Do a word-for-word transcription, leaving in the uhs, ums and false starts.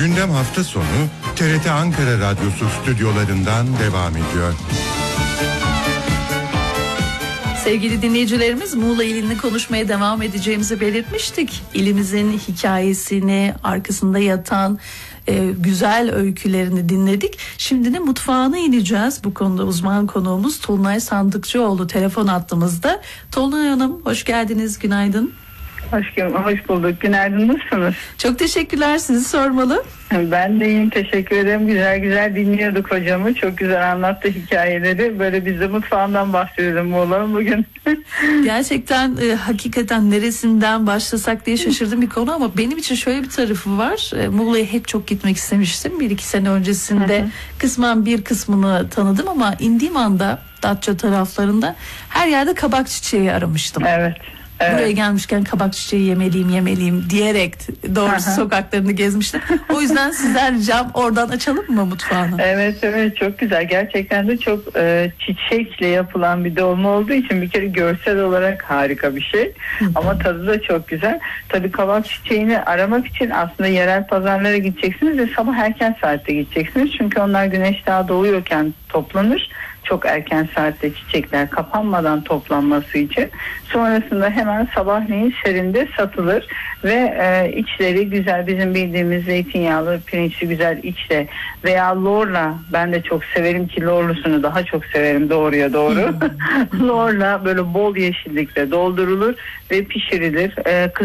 Gündem hafta sonu T R T Ankara Radyosu stüdyolarından devam ediyor. Sevgili dinleyicilerimiz, Muğla ilini konuşmaya devam edeceğimizi belirtmiştik. İlimizin hikayesini, arkasında yatan e, güzel öykülerini dinledik. Şimdi de mutfağına ineceğiz. Bu konuda uzman konuğumuz Tolunay Sandıkçıoğlu telefon hattımızda. Tolunay Hanım, hoş geldiniz, günaydın. Hoş, hoş bulduk. Günaydın, nasılsınız? Çok teşekkürler, sizi sormalı. Ben de iyiyim, teşekkür ederim. Güzel güzel dinliyorduk hocamı. Çok güzel anlattı hikayeleri. Böyle biz de mutfağından bahsedelim Muğla'nın bugün. Gerçekten e, hakikaten neresinden başlasak diye şaşırdım bir konu ama benim için şöyle bir tarafı var. E, Muğla'ya hep çok gitmek istemiştim. Bir iki sene öncesinde hı hı. kısmen bir kısmını tanıdım ama indiğim anda Datça taraflarında her yerde kabak çiçeği aramıştım. Evet. Evet. Buraya gelmişken kabak çiçeği yemeliyim yemeliyim diyerek doğrusu sokaklarını gezmiştim. O yüzden sizden ricam oradan açalım mı mutfağını? Evet evet, çok güzel. Gerçekten de çok e, çiçekle yapılan bir dolma olduğu için bir kere görsel olarak harika bir şey. Ama tadı da çok güzel. Tabii kabak çiçeğini aramak için aslında yerel pazarlara gideceksiniz ve sabah erken saatte gideceksiniz. Çünkü onlar güneş daha doğuyorken toplanır. Çok erken saatte çiçekler kapanmadan toplanması için. Sonrasında hemen sabahleyin serinde satılır ve e, içleri güzel, bizim bildiğimiz zeytinyağlı pirinçli güzel içle veya lorla, ben de çok severim ki lorlusunu daha çok severim doğruya doğru. Lorla böyle bol yeşillikle doldurulur ve pişirilir. E,